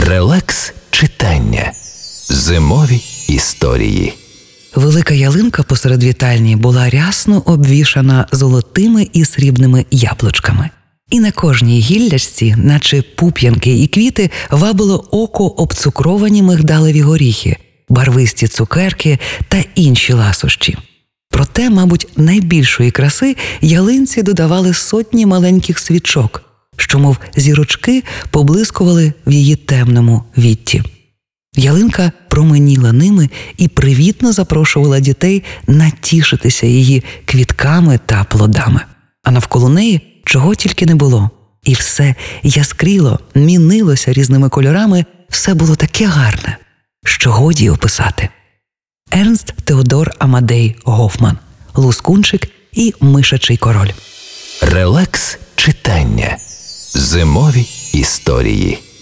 Релакс читання. Зимові історії. Велика ялинка посеред вітальні була рясно обвішана золотими і срібними яблучками. І на кожній гіллячці, наче пуп'янки і квіти, вабило око обцукровані мигдалеві горіхи, барвисті цукерки та інші ласощі. Проте, мабуть, найбільшої краси ялинці додавали сотні маленьких свічок, що, мов зірочки, поблискували в її темному відті. Ялинка променіла ними і привітно запрошувала дітей натішитися її квітками та плодами. А навколо неї чого тільки не було. І все яскріло, мінилося різними кольорами, все було таке гарне, що годі описати. Ернст Теодор Амадей Гофман, Лускунчик і Мишачий король. Релакс читання. Зимові історії.